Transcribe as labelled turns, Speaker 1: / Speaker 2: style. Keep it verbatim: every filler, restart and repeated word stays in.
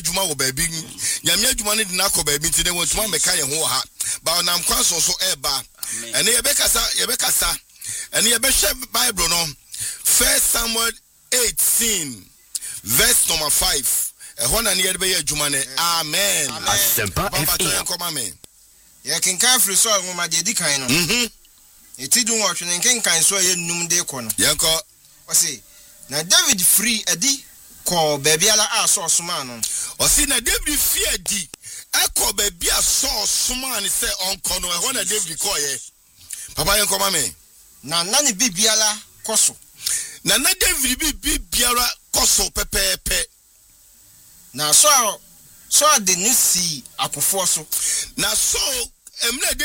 Speaker 1: adwuma wo baabi nyame adwuma ne dina kɔ baabi nti ne wontuma meka ye ho ha ba nam kwa so so eba ene ye bekasa ye bekasa ene ye behwe Bible no First Samuel eighteen verse number five ehona ne ye be ye adwuma ne amen
Speaker 2: Asempa F M
Speaker 1: come amen
Speaker 3: ye kenkan free so ngoma de di kan no
Speaker 1: mhm
Speaker 3: eti du wo hwene kenkan so ye num de kɔ no
Speaker 1: yenko
Speaker 3: o say na David free edi ko baby ala aso soma no
Speaker 1: o si na David free edi ekọ baby aso soma ne se onko no ehona David ko ye papa yenko mame
Speaker 3: na na ne bibiala koso
Speaker 1: na na David bibiara koso pepepe
Speaker 3: na so so de ne si akofo so
Speaker 1: na so emna